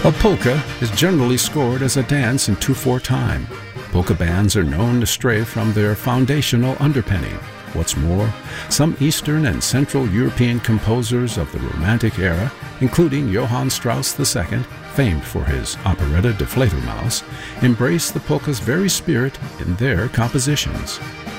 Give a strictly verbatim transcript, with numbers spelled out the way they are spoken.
A polka is generally scored as a dance in two four time. Polka bands are known to stray from their foundational underpinning. What's more, some Eastern and Central European composers of the Romantic era, including Johann Strauss the Second, famed for his operetta Die Fledermaus, embrace the polka's very spirit in their compositions.